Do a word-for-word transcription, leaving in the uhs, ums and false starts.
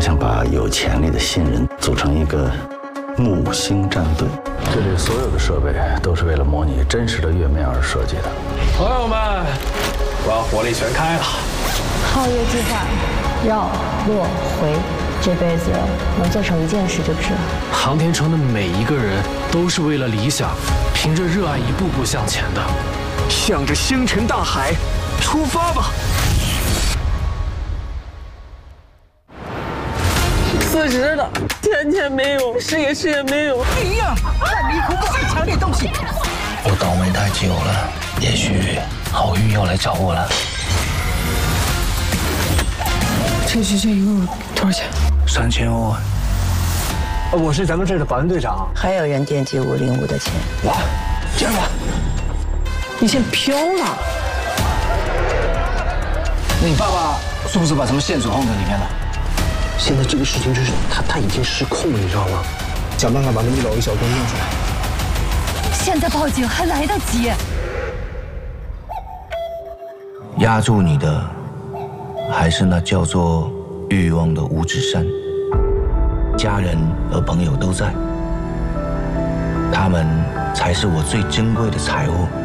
想把有潜力的新人组成一个木星战队。这里所有的设备都是为了模拟真实的月面而设计的。 朋友们，我要火力全开了！ 皓月计划，绕落回，这辈子能做成一件事就值了。 航天城的每一个人都是为了理想，凭着热爱一步步向前的。 向着星辰大海出发吧！ 辞职了，钱钱没有，事业事业没有。 你呀，烂泥扶不上墙这东西。 我倒霉太久了，也许好运要来找我了。 这局这一共多少钱？ 三千万。 我是咱们这儿的保安队长。 还有人惦记五零五的钱。 哇，这样吧， 你先飘了。 那你爸爸是不是把什么线索放在里面了？现在这个事情就是他他已经失控了，你知道吗？想办法把那一老一小都弄出来。 现在报警还来得及。 压住你的，还是那叫做欲望的五指山。家人和朋友都在，他们才是我最珍贵的财物。